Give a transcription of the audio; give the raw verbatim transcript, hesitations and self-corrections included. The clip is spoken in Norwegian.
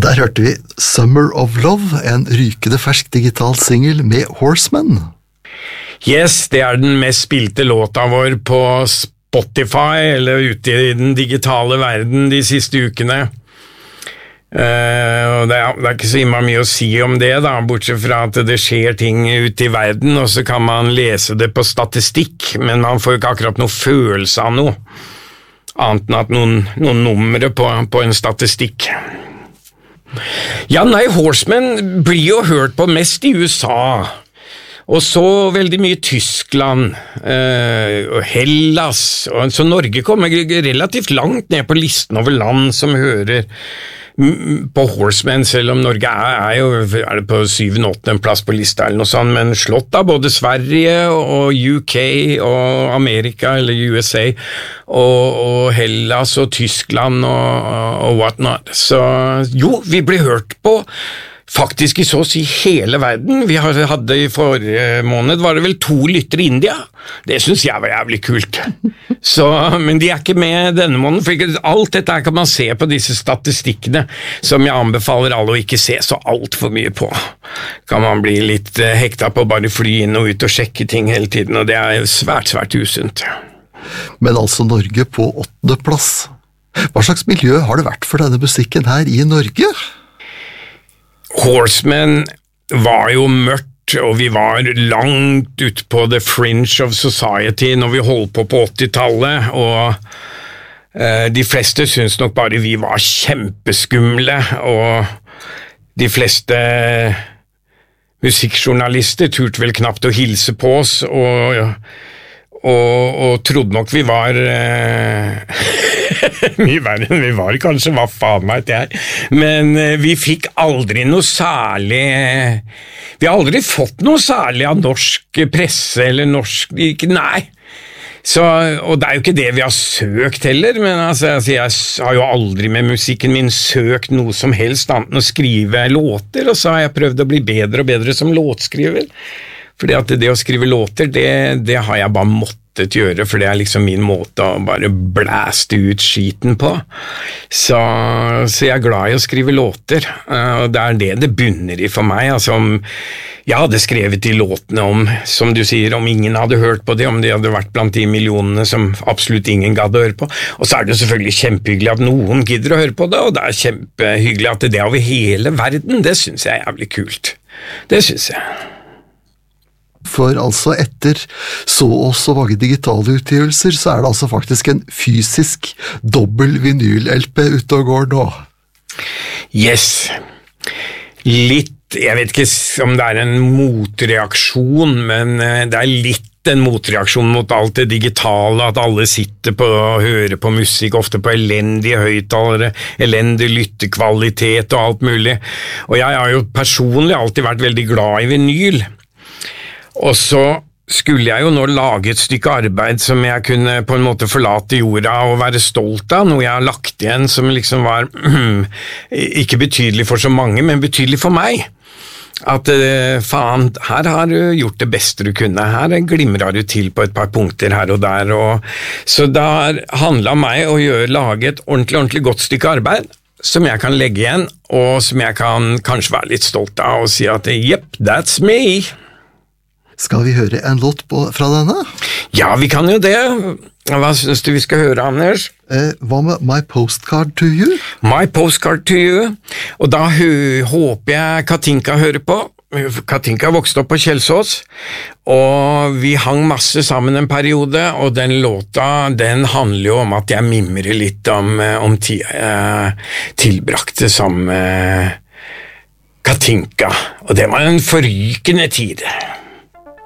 Der hørte vi Summer of Love, en rykende fersk digital single med Horsemen. Yes, det er den mest spilte låta vår på Spotify, eller ute i den digitale verden de siste ukene. Uh, og det er, det er ikke så innmari mye å si om det, da, bortsett fra at det skjer ting ute i verden, og så kan man lese det på statistikk, men man får ikke akkurat noe følelse av noe, annet enn at noen, noen numre på, på en statistikk. Ja, nei, Horsemen blir jo hørt på mest i U S A, og så veldig mye Tyskland, eh, og Hellas, og så Norge kommer relativt langt ned på listen over land som hører på Horsemen, selv om Norge er, er jo er det på syvende, åttende plass på lista eller noe sånt, men slått av både Sverige og U K og Amerika eller U S A og, og Hellas og Tyskland og, og whatnot. Så jo, vi blir hørt på faktisk i så å si hele verden. Vi hadde i forrige måned, var det vel to lyttere i India. Det synes jeg var jævlig kult. Så, men de er ikke med denne måneden, for alt dette kan man se på disse statistikkene, som jeg anbefaler alle å ikke se så alt for mye på. Kan man bli litt hekta på å bare fly inn og ut og sjekke ting hele tiden, og det er svært, svært usunt. Men altså Norge på åttende plass. Hva slags miljø har det vært for denne musikken her i Norge? Horsemen var jo mørkt, og vi var langt ut på the fringe of society når vi holdt på på åttitallet, og eh, de fleste syntes nok bare vi var kjempeskumle, og de fleste musikkjournalister turte vel knapt å hilse på oss, og, og, og trodde nok vi var eh, mye verre enn vi var, kanskje, hva faen meg det er, men eh, vi fikk aldri noe særlig, vi har aldri fått noe særlig av norsk presse, eller norsk, ikke, nei, så, og det er jo ikke det vi har søkt heller, men altså, altså, jeg har jo aldri med musikken min søkt noe som helst annet enn å skrive låter, og så har jeg prøvd å bli bedre og bedre som låtskriver, fordi at det å skrive låter, det, det har jeg bare måttet gjøre, for det er liksom min måte å bare blæste ut skiten på. Så, så jeg er glad i å skrive låter, og det er det det bunner i for meg. Altså om jeg hadde skrevet de låtene om, som du sier, om ingen hadde hørt på det, om de hadde vært blant de millionene som absolutt ingen gadd å høre på. Og så er det selvfølgelig kjempehyggelig at noen gidder å høre på det, og det er kjempehyggelig at det er over hele verden. Det synes jeg er jævlig kult. Det synes jeg. For altså etter så og så mange digitale utgivelser, så er det altså faktisk en fysisk dobbel vinyl-L P ute og går nå. Yes. Litt, jeg vet ikke om det er en motreaksjon, men det er litt en motreaksjon mot alt det digitale, at alle sitter på og hører på musikk, ofte på elendige høyttalere, elendig lyttekvalitet og alt mulig. Og jeg har jo personlig alltid vært veldig glad i vinyl. Og så skulle jeg jo nå lage et stykke arbeid som jeg kunne på en måte forlate jorda og være stolt av, noe jeg har lagt igjen som liksom var ikke betydelig for så mange, men betydelig for meg. At faen, her har du gjort det beste du kunne, her glimrer du til på et par punkter her og der, og så da handlet meg å gjøre, lage et ordentlig, ordentlig godt stykke arbeid, som jeg kan legge igjen, og som jeg kan kanskje være litt stolt av og si at yep, that's me. Skal vi høre en låt på, fra denne? Ja, vi kan jo det. Hva synes du vi skal høre, Anders? Eh, hva med My Postcard to You? My Postcard to You. Og da håper jeg Katinka hører på. Katinka vokste opp på Kjelsås, og vi hang masse sammen en periode, og den låta, den handler jo om at jeg mimrer litt om, om tida jeg tilbrakte som Katinka, og det var en forrykende tid.